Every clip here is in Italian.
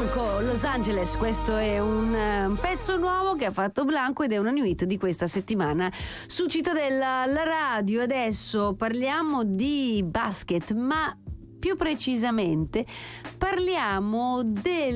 Blanco, Los Angeles, questo è un pezzo nuovo che ha fatto Blanco ed è una new hit di questa settimana su Cittadella, la radio. Adesso parliamo di basket, ma più precisamente parliamo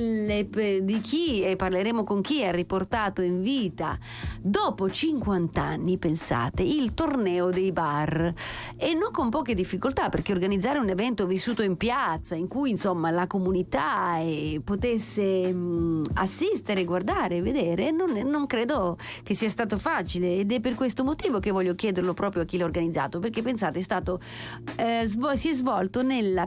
di chi, e parleremo con chi ha riportato in vita dopo 50 anni, pensate, il torneo dei bar, e non con poche difficoltà, perché organizzare un evento vissuto in piazza in cui insomma la comunità potesse assistere, guardare, vedere, non credo che sia stato facile, ed è per questo motivo che voglio chiederlo proprio a chi l'ha organizzato, perché pensate, è stato si è svolto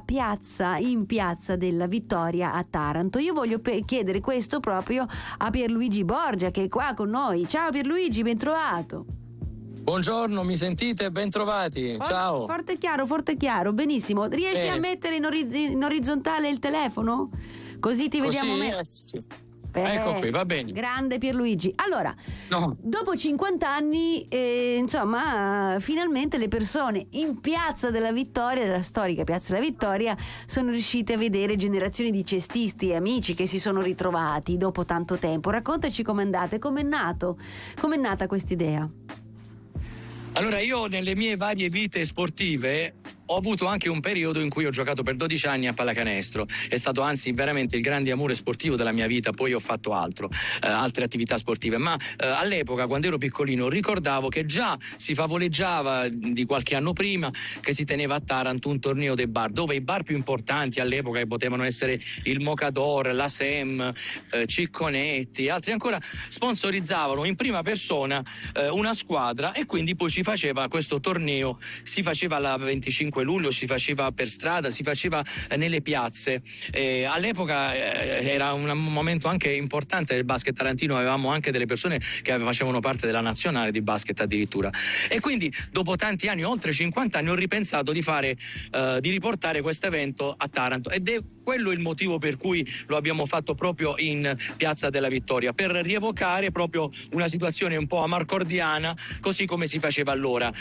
in piazza della Vittoria a Taranto. Io voglio chiedere questo proprio a Pierluigi Borgia, che è qua con noi. Ciao Pierluigi, ben trovato. Buongiorno, mi sentite? Ben trovati. Ciao. Forte e chiaro, benissimo. Riesci a mettere in orizzontale il telefono? Così ti vediamo meglio. Sì. Ecco qui, va bene. Grande Pierluigi. Allora, dopo 50 anni, insomma, finalmente le persone in Piazza della Vittoria, della storica Piazza della Vittoria, sono riuscite a vedere generazioni di cestisti e amici che si sono ritrovati dopo tanto tempo. Raccontaci com'è andata e com'è nata questa idea. Allora, io nelle mie varie vite sportive ho avuto anche un periodo in cui ho giocato per 12 anni a pallacanestro. È stato anzi veramente il grande amore sportivo della mia vita. Poi ho fatto altre attività sportive, ma all'epoca, quando ero piccolino, ricordavo che già si favoleggiava di qualche anno prima che si teneva a Taranto un torneo dei bar, dove i bar più importanti all'epoca, che potevano essere il Mocador, la Sem, Cicconetti e altri ancora, sponsorizzavano in prima persona una squadra, e quindi poi si faceva questo torneo, si faceva la 25 luglio, si faceva per strada, si faceva nelle piazze. All'epoca era un momento anche importante del basket tarantino, avevamo anche delle persone che facevano parte della nazionale di basket addirittura, e quindi dopo tanti anni, oltre 50 anni, ho ripensato di riportare questo evento a Taranto, ed è quello il motivo per cui lo abbiamo fatto proprio in Piazza della Vittoria, per rievocare proprio una situazione un po' amarcordiana, così come si faceva allora.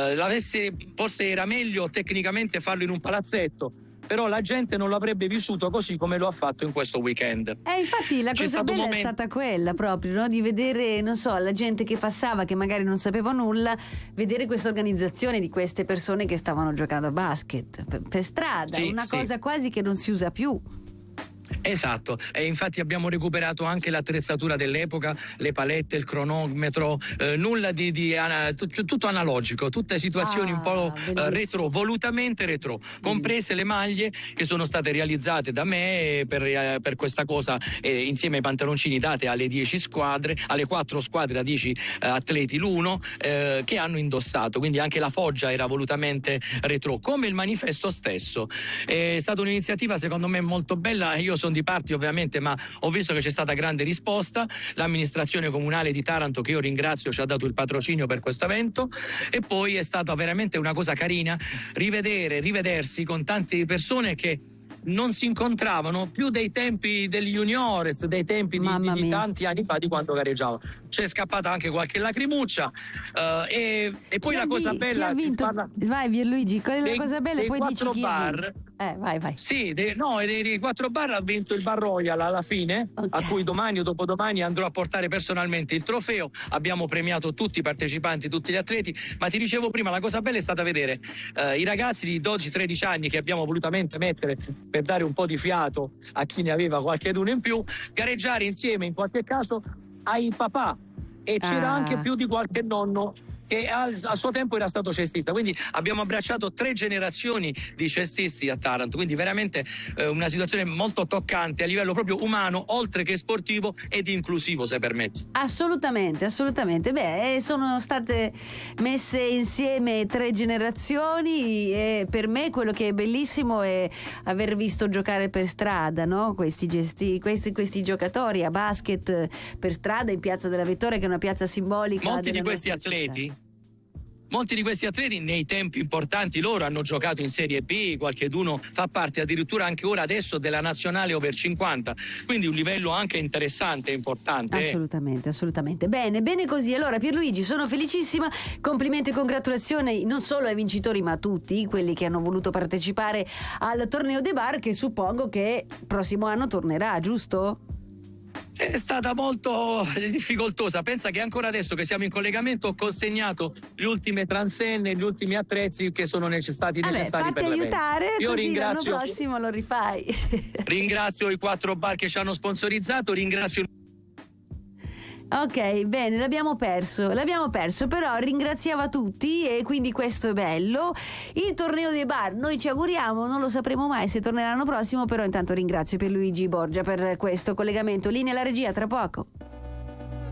Forse era meglio tecnicamente farlo in un palazzetto, però la gente non l'avrebbe vissuto così come lo ha fatto in questo weekend. Infatti la cosa bella è stata quella proprio, no? Di vedere, non so, la gente che passava, che magari non sapeva nulla, vedere questa organizzazione di queste persone che stavano giocando a basket per strada, cosa quasi che non si usa più. Esatto, e infatti abbiamo recuperato anche l'attrezzatura dell'epoca, le palette, il cronometro, nulla tutto analogico, tutte situazioni un po' retro, volutamente retro, comprese le maglie che sono state realizzate da me per questa cosa, insieme ai pantaloncini date alle 10 squadre, alle 4 squadre a 10 atleti l'uno, che hanno indossato, quindi anche la foggia era volutamente retro, come il manifesto stesso. È stata un'iniziativa secondo me molto bella. Io sono di parte ovviamente, ma ho visto che c'è stata grande risposta. L'amministrazione comunale di Taranto, che io ringrazio, ci ha dato il patrocinio per questo evento, e poi è stata veramente una cosa carina rivedersi con tante persone che non si incontravano più dei tempi degli juniores, dei tempi di tanti anni fa, di quando gareggiavano. C'è scappata anche qualche lacrimuccia, e poi la cosa bella, vai Pierluigi, qual è la cosa bella? Poi dici chi bar. Vai. Sì, dei 4 bar ha vinto il Bar Royal alla fine, a cui domani o dopodomani andrò a portare personalmente il trofeo. Abbiamo premiato tutti i partecipanti, tutti gli atleti, ma ti dicevo prima, la cosa bella è stata vedere i ragazzi di 12-13 anni, che abbiamo volutamente mettere per dare un po' di fiato a chi ne aveva qualcheduno in più, gareggiare insieme in qualche caso ai papà, e c'era anche più di qualche nonno che a suo tempo era stato cestista, quindi abbiamo abbracciato 3 generazioni di cestisti a Taranto, quindi veramente una situazione molto toccante a livello proprio umano, oltre che sportivo ed inclusivo, se permetti. Assolutamente. Sono state messe insieme 3 generazioni, e per me quello che è bellissimo è aver visto giocare per strada, no? Questi giocatori a basket per strada in Piazza della Vittoria, che è una piazza simbolica. Molti di questi atleti molti di questi atleti nei tempi importanti loro hanno giocato in Serie B, qualcheduno fa parte addirittura anche ora adesso della nazionale over 50, quindi un livello anche interessante e importante. Assolutamente, assolutamente. Bene così. Allora Pierluigi, sono felicissima, complimenti e congratulazioni non solo ai vincitori ma a tutti quelli che hanno voluto partecipare al torneo dei bar, che suppongo che prossimo anno tornerà, giusto? È stata molto difficoltosa. Pensa che ancora adesso che siamo in collegamento ho consegnato le ultime transenne, gli ultimi attrezzi che sono necessari per fatti l'evento. aiutare, Io così ringrazio, l'anno prossimo lo rifai. ringrazio i 4 bar che ci hanno sponsorizzato, ringrazio. Ok, bene, l'abbiamo perso, però ringraziava tutti e quindi questo è bello. Il torneo dei bar, noi ci auguriamo, non lo sapremo mai se tornerà l'anno prossimo, però intanto ringrazio Pierluigi Borgia per questo collegamento. Linea alla regia, tra poco.